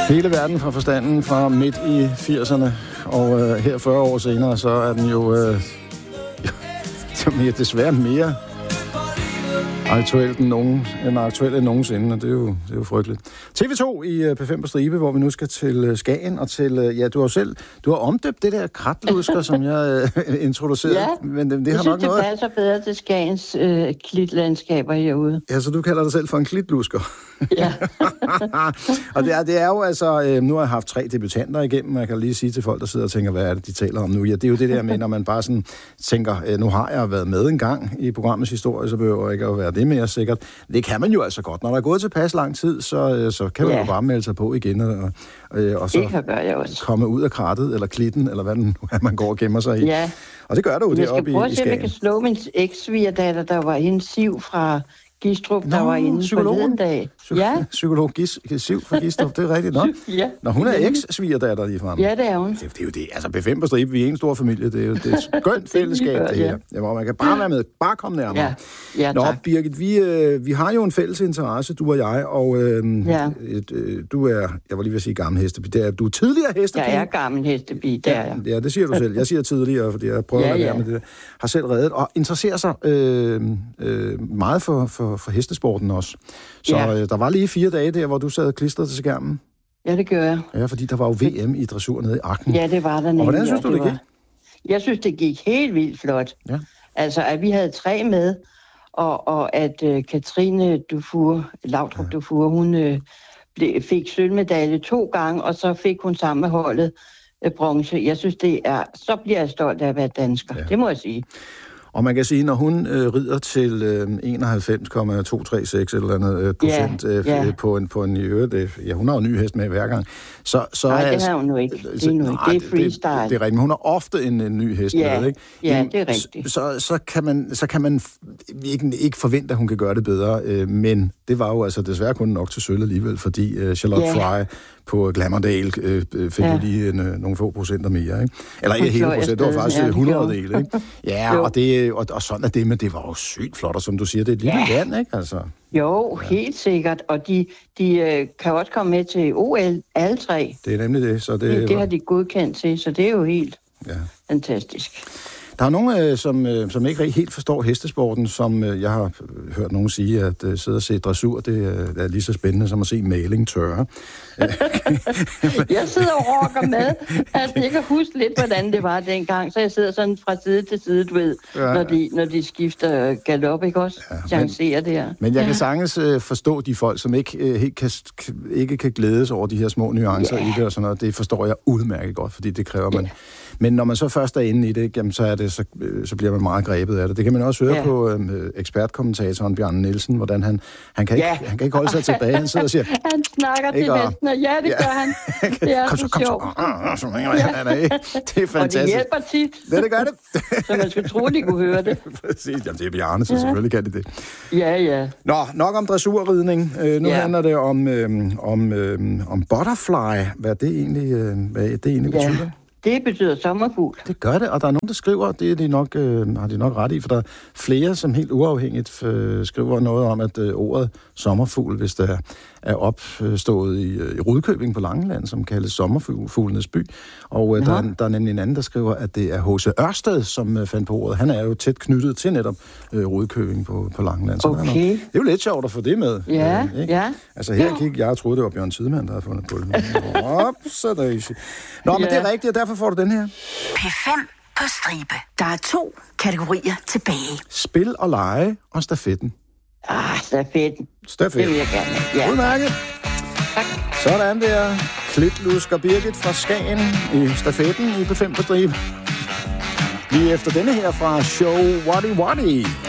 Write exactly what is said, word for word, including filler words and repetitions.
Hele verden fra forstanden fra midt i firserne, og øh, her fyrre år senere, så er den jo øh, mere, desværre mere aktuel end, nogen, end aktuel end nogensinde, og det er jo, det er jo frygteligt. T V to i P fem på stribe, hvor vi nu skal til Skagen, og til, ja, du har selv, du har omdøbt det der kratlusker, som jeg øh, introducerede, ja, men det, det jeg har synes, nok noget... det passer bedre til Skagens øh, klitlandskaber herude. Ja, så du kalder dig selv for en klitlusker. Ja. Og det er, det er jo altså, øh, nu har jeg haft tre debutanter igennem, og jeg kan lige sige til folk, der sidder og tænker, hvad er det, de taler om nu? Ja, det er jo det der med, når man bare sådan tænker, øh, nu har jeg været med en gang i programmets historie, så behøver jeg ikke at være det mere sikkert. Det kan man jo altså godt. Når der er gået tilpas lang tid, så, øh, så kan man ja. jo bare melde sig på igen, og, øh, og så det kan gøre jeg også. komme ud af krattet, eller klitten, eller hvad den nu er, man går og gemmer sig i. Ja. Og det gør du jo deroppe i, i Skagen. Jeg skal prøve at se, om jeg kan slå min eks-svigerdatter, der var hende Siv fra Gistrup, der Nå, var inde forleden dag. Psy- ja. Psykolog Gis, Siv fra Gistrup, det er rigtigt nok. Ja. Når hun er eks-svigerdatter lige frem. Ja, det er hun. Det, det er jo det. Altså, P fem på stribe, vi er en stor familie. Det er jo det er et skønt fællesskab, det her. Ja, hvor man kan bare være med. Bare komme nærmere. Ja, ja Nå, tak. Birgit, vi, øh, vi har jo en fælles interesse, du og jeg, og øh, ja. et, øh, du er, jeg var lige ved at sige gammel hestebi, det er, du er tidligere hestebi. Jeg er gammel hestebi, det er jeg. Ja, det siger du selv. Jeg siger tidligere, fordi jeg prøver ja, at være ja. med det der. Har selv reddet, og interesserer sig øh, øh, meget for, for, for hestesporten også. Så ja. øh, der var lige fire dage der, hvor du sad klistret til skærmen. Ja, det gør jeg. Ja, fordi der var jo V M i dressur nede i Aachen. Ja, det var der nemlig. Og hvordan synes du, det, det gik? Var... Jeg synes, det gik helt vildt flot. Ja. Altså, at vi havde tre med, og, og at uh, Katrine Dufour, Laudrup ja. Dufour, hun uh, ble, fik sølvmedalje to gange, og så fik hun sammen med holdet uh, bronze. Jeg synes, det er... Så bliver jeg stolt af at være dansker. Ja. Det må jeg sige. Og man kan sige, når hun øh, rider til øh, enoghalvfems komma to tre seks eller andet øh, procent ja, øh, ja. på en på en øvrigt, øh, ja, hun har jo en ny hest med hver gang. Så så nej, er, det har hun nu ikke. Det er, nu ikke. Det er freestyle. Det, det, det er rigtigt, men hun har ofte en, en ny hest ja, med, ikke? Ja, men, det er rigtigt. Så, så kan man så kan man ikke, ikke forvente, at hun kan gøre det bedre, øh, men det var jo altså desværre kun nok til sølv alligevel, fordi øh, Charlotte ja. Fry på Glamourdale øh, fik ja. jo lige en, øh, nogle få procenter mere, ikke? Eller ikke hele procent, det var faktisk ja, hundrede dele, ikke? Ja, og, det, og, og sådan er det, men det var jo sygt flot, og som du siger, det er et lille ja. land, ikke? Altså, jo, ja. helt sikkert, og de, de øh, kan også komme med til O L, alle tre. Det er nemlig det, så det... Det, det har de godkendt til, så det er jo helt ja. fantastisk. Der er nogen, øh, som, øh, som ikke helt forstår hestesporten, som øh, jeg har hørt nogen sige, at øh, sidde og se dressur, det, øh, det er lige så spændende som at se maling tørre. Jeg sidder og rocker med, at jeg kan huske lidt, hvordan det var dengang, så jeg sidder sådan fra side til side, du ved, ja. når, de, når de skifter galop, ikke også? Ja, chancerer det her. Men jeg kan ja. sagtens øh, forstå de folk, som ikke, øh, helt kan, ikke kan glædes over de her små nuancer ja. i det og sådan noget. Det forstår jeg udmærket godt, fordi det kræver man... Ja. Men når man så først er inde i det, jamen, så, er det så, så bliver man meget grebet af det. Det kan man også høre ja. på øh, ekspertkommentatoren Bjarne Nielsen, hvordan han, han, kan ikke, ja. han kan ikke holde sig tilbage. Han sidder og siger... Han snakker til vesten, og ja, det ja. gør han. Det er kom så, kom så. så. Ja. Det er fantastisk. Og det hjælper tit. Ja, det gør det. Så man skulle tro, de kunne høre det. Præcis. Jamen, det er Bjarne, så ja. selvfølgelig kan de det. Ja, ja. Nå, nok om dressurridning. Øh, nu ja. handler det om, øh, om, øh, om butterfly. Hvad det egentlig, øh, hvad det egentlig ja. betyder. Det betyder sommerfugl. Det gør det, og der er nogen, der skriver, det er de nok, øh, har de nok ret i, for der er flere, som helt uafhængigt øh, skriver noget om, at øh, ordet sommerfugl, hvis der er opstået i, øh, i Rudkøbing på Langeland, som kaldes sommerfuglenes by. Og øh, der, er, der er nemlig en anden, der skriver, at det er H C Ørsted, som øh, fandt på ordet. Han er jo tæt knyttet til netop øh, Rudkøbing på, på Langeland. Så okay. det, er det er jo lidt sjovt at få det med. Ja, øh, ikke? ja. Altså her gik jeg og troede, det var Bjørn Tidemand, der havde fundet på det. Op, så der er Nå, men ja. det er rigtigt, og derfor får du den her. P fem på stribe. Der er to kategorier tilbage. Spil og lege og stafetten. Ah, stafetten. Stafetten. Det vil jeg gerne. Ja. Udmærket. Tak. Sådan der. Klitlusker Birgit fra Skagen i stafetten i P fem på stribe. Lige efter denne her fra Show Waddy Waddy.